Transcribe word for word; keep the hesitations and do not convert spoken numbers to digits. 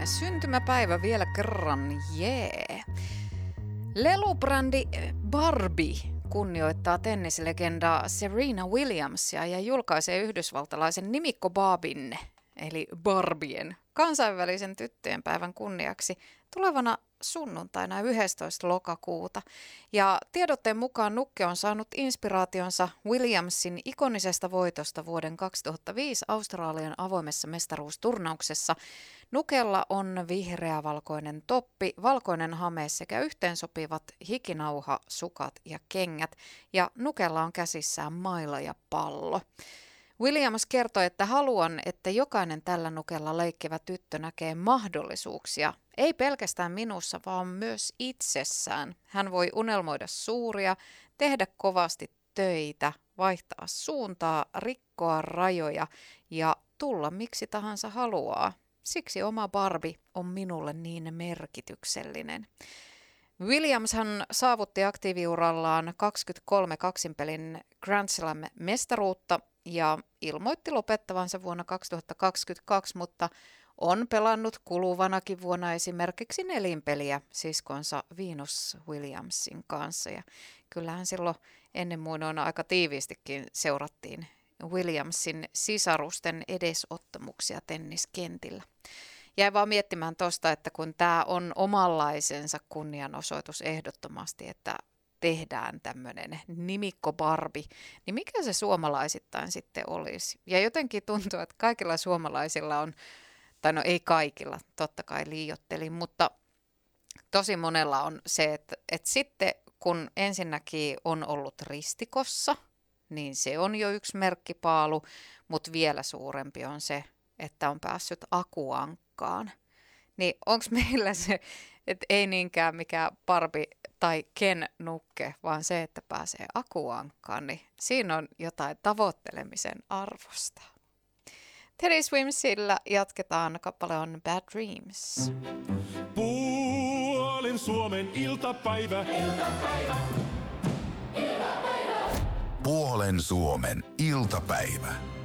Suomen syntymäpäivä vielä kerran, jee. Yeah. Lelubrändi Barbie kunnioittaa tennislegenda Serena Williamsia ja julkaisee yhdysvaltalaisen nimikko Barbien, eli Barbien, kansainvälisen tyttöjen päivän kunniaksi tulevana sunnuntaina yhdestoista lokakuuta. Ja tiedotteen mukaan Nukke on saanut inspiraationsa Williamsin ikonisesta voitosta vuoden kaksituhattaviisi Australian avoimessa mestaruusturnauksessa. Nukella on vihreä-valkoinen toppi, valkoinen hame sekä yhteensopivat hikinauha, sukat ja kengät. Ja Nukella on käsissään maila ja pallo. Williams kertoi, että haluan, että jokainen tällä Nukella leikkivä tyttö näkee mahdollisuuksia. Ei pelkästään minussa, vaan myös itsessään. Hän voi unelmoida suuria, tehdä kovasti töitä, vaihtaa suuntaa, rikkoa rajoja ja tulla miksi tahansa haluaa. Siksi oma Barbie on minulle niin merkityksellinen. Williamshan saavutti aktiiviurallaan kaksikymmentäkolme kaksinpelin Grand Slam-mestaruutta ja ilmoitti lopettavansa vuonna kaksituhattakaksikymmentäkaksi, mutta on pelannut kuluvanakin vuonna esimerkiksi nelinpeliä siskonsa Venus Williamsin kanssa. Ja kyllähän silloin ennen muinoin aika tiiviistikin seurattiin Williamsin sisarusten edesottamuksia tenniskentillä. Jäin vaan miettimään tuosta, että kun tämä on omanlaisensa kunnianosoitus ehdottomasti, että tehdään tämmöinen nimikko Barbie, niin mikä se suomalaisittain sitten olisi? Ja jotenkin tuntuu, että kaikilla suomalaisilla on, tai no ei kaikilla, totta kai liioittelin, mutta tosi monella on se, että, että sitten kun ensinnäkin on ollut ristikossa, niin se on jo yksi merkkipaalu, mutta vielä suurempi on se, että on päässyt akuankkaan. Niin onko meillä se, että ei niinkään mikään Barbie tai Ken Nukke, vaan se, että pääsee akuankkaan, niin siinä on jotain tavoittelemisen arvosta. Teddy Swimsillä jatketaan, kappale on Bad Dreams. Puolen Suomen iltapäivä. Iltapäivä. Iltapäivä. Puolen Suomen iltapäivä.